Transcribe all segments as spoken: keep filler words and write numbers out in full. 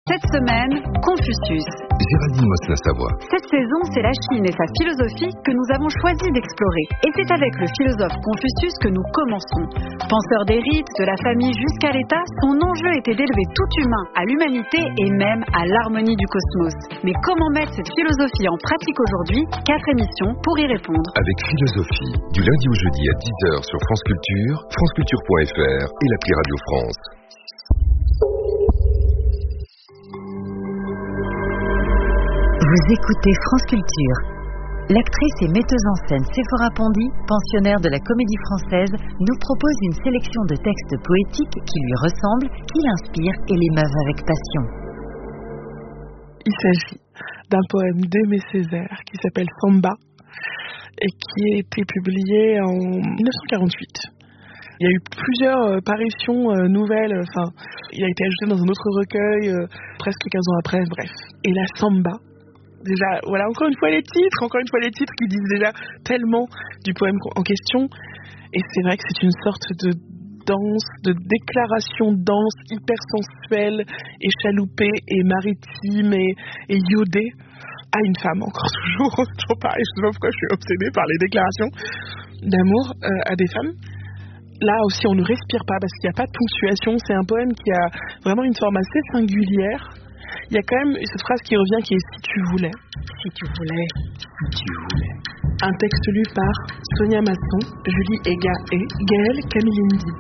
Cette semaine, Confucius. Géraldine Mosna-Savoie. Cette saison, c'est la Chine et sa philosophie que nous avons choisi d'explorer. Et c'est avec le philosophe Confucius que nous commençons. Penseur des rites, de la famille jusqu'à l'État, son enjeu était d'élever tout humain à l'humanité et même à l'harmonie du cosmos. Mais comment mettre cette philosophie en pratique aujourd'hui? Quatre émissions pour y répondre. Avec Philosophie, du lundi au jeudi à dix heures sur France Culture, franceculture point f r et l'appli Radio France. Vous écoutez France Culture. L'actrice et metteuse en scène Séphora Pondy, pensionnaire de la Comédie Française, nous propose une sélection de textes poétiques qui lui ressemblent, qui l'inspirent et l'émeuvent avec passion. Il s'agit d'un poème d'Aimé Césaire qui s'appelle Samba et qui a été publié en dix-neuf cent quarante-huit. Il y a eu plusieurs euh, parutions euh, nouvelles, enfin, il a été ajouté dans un autre recueil euh, presque quinze ans après, bref. Et la Samba, déjà, voilà, encore une fois les titres, encore une fois les titres qui disent déjà tellement du poème en question. Et c'est vrai que c'est une sorte de danse, de déclaration danse hyper sensuelle, échaloupée et maritime et, et iodée à une femme, encore toujours, toujours pareil, je sais pas pourquoi je suis obsédée par les déclarations d'amour euh, à des femmes. Là aussi, on ne respire pas parce qu'il n'y a pas de ponctuation. C'est un poème qui a vraiment une forme assez singulière. Il y a quand même cette phrase qui revient qui est « si tu voulais ». Si tu voulais. Si tu voulais. Un texte lu par Sonia Masson, Julie Ega et Gaëlle Camilindi.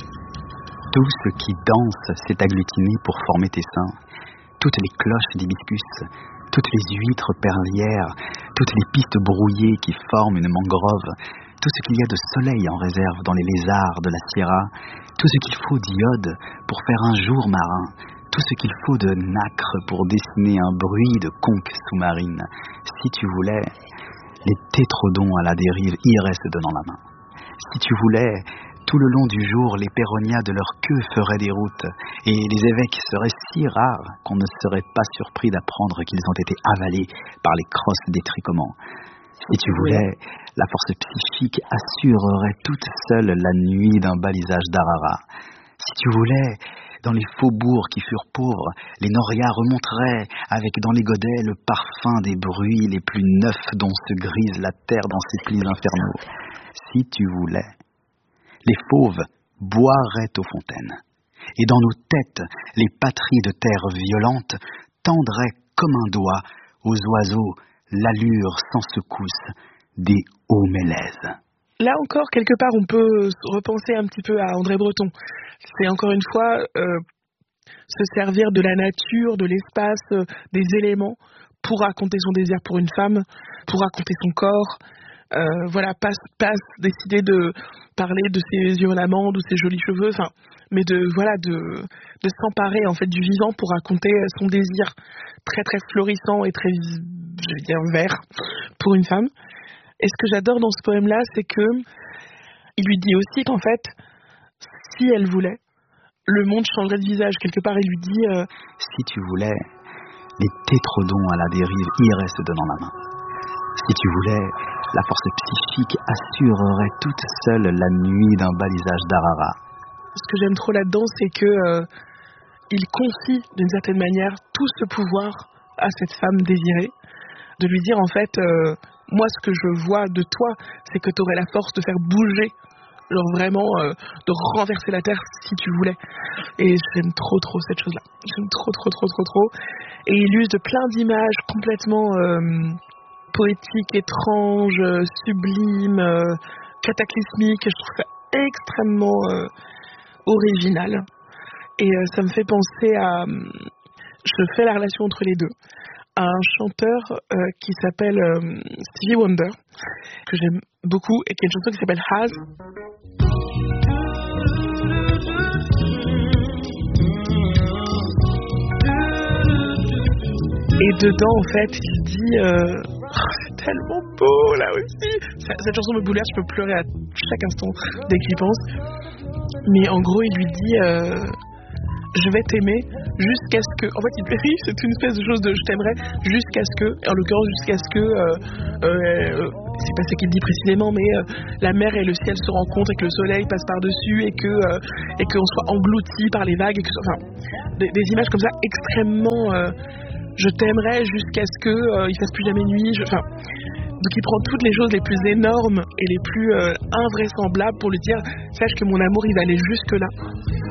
Tout ce qui danse s'est agglutiné pour former tes seins. Toutes les cloches d'hibiscus, toutes les huîtres perlières, toutes les pistes brouillées qui forment une mangrove, tout ce qu'il y a de soleil en réserve dans les lézards de la Sierra, tout ce qu'il faut d'iode pour faire un jour marin, tout ce qu'il faut de nacre pour dessiner un bruit de conque sous-marine. Si tu voulais, les tétrodons à la dérive iraient se donnant la main. Si tu voulais, tout le long du jour, les péronias de leur queue feraient des routes, et les évêques seraient si rares qu'on ne serait pas surpris d'apprendre qu'ils ont été avalés par les crosses des tricommans. Si tu voulais, la force psychique assurerait toute seule la nuit d'un balisage d'Arara. Si tu voulais, dans les faubourgs qui furent pauvres, les norias remonteraient avec dans les godets le parfum des bruits les plus neufs dont se grise la terre dans ses plis infernaux. Si tu voulais, les fauves boiraient aux fontaines, et dans nos têtes, les patries de terre violentes tendraient comme un doigt aux oiseaux l'allure sans secousse des hauts mélèzes. Là encore, quelque part, on peut repenser un petit peu à André Breton. C'est encore une fois euh, se servir de la nature, de l'espace, euh, des éléments pour raconter son désir pour une femme, pour raconter son corps. Euh, voilà, pas, pas décider de parler de ses yeux en amande ou ses jolis cheveux, enfin, mais de voilà de, de s'emparer en fait du vivant pour raconter son désir très très florissant et très, je vais dire, vert pour une femme. Et ce que j'adore dans ce poème-là, c'est que il lui dit aussi qu'en fait, si elle voulait, le monde changerait de visage. Quelque part, il lui dit euh, si tu voulais, les tétrodons à la dérive iraient se donnant la main. Si tu voulais, la force psychique assurerait toute seule la nuit d'un balisage d'Arara. Ce que j'aime trop là-dedans, c'est que euh, il confie d'une certaine manière tout ce pouvoir à cette femme désirée, de lui dire en fait, euh, moi ce que je vois de toi, c'est que tu aurais la force de faire bouger, genre vraiment euh, de renverser la terre si tu voulais. Et j'aime trop trop cette chose-là, j'aime trop trop trop trop trop. Et il use de plein d'images complètement euh, poétiques, étranges, euh, sublimes, euh, cataclysmiques. Je trouve ça extrêmement euh, original. Et euh, ça me fait penser à... Euh, je fais la relation entre les deux. À un chanteur euh, qui s'appelle euh, Stevie Wonder, que j'aime beaucoup, et qui est une chanson qui s'appelle Has. Et dedans, en fait, il dit euh, oh, c'est tellement beau, là aussi. Cette chanson me bouleverse, je peux pleurer à chaque instant dès que j'y pense. Mais en gros, il lui dit euh, je vais t'aimer jusqu'à ce que, en fait, il lui c'est une espèce de chose de je t'aimerais jusqu'à ce que, en l'occurrence jusqu'à ce que, euh, euh, c'est pas ce qu'il dit précisément, mais euh, la mer et le ciel se rencontrent et que le soleil passe par-dessus et que euh, et qu'on soit englouti par les vagues, et que, enfin, des, des images comme ça extrêmement, euh, je t'aimerais jusqu'à ce que euh, il fasse plus jamais nuit, je, enfin. Donc il prend toutes les choses les plus énormes et les plus euh, invraisemblables pour lui dire sache que mon amour il va aller jusque là.